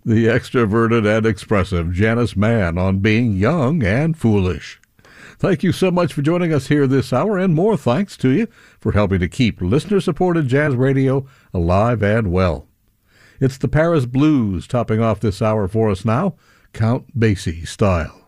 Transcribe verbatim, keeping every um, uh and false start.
the extroverted and expressive Janice Mann on being young and foolish. Thank you so much for joining us here this hour, and more thanks to you for helping to keep listener-supported jazz radio alive and well. It's the Paris Blues topping off this hour for us now, Count Basie style.